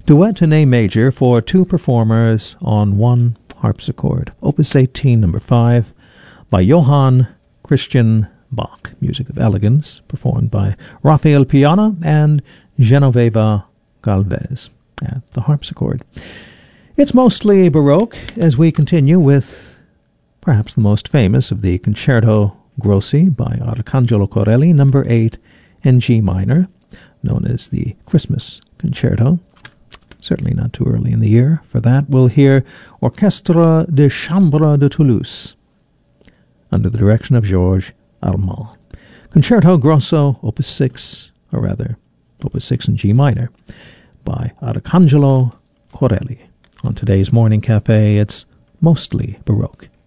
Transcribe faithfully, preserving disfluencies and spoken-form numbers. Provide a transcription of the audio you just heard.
Duet in A major for two performers on one harpsichord. Opus eighteen, number five, by Johann Christian Bach. Music of elegance, performed by Rafael Piana and Genoveva Galvez at the harpsichord. It's mostly Baroque as we continue with perhaps the most famous of the Concerto Grossi by Arcangelo Corelli, number eight in G minor, known as the Christmas Concerto. Certainly not too early in the year. For that, we'll hear Orchestre de Chambre de Toulouse, under the direction of Georges Armand. Concerto Grosso, Opus six, or rather, Opus six in G minor, by Arcangelo Corelli. On today's Morning Cafe, it's mostly Baroque.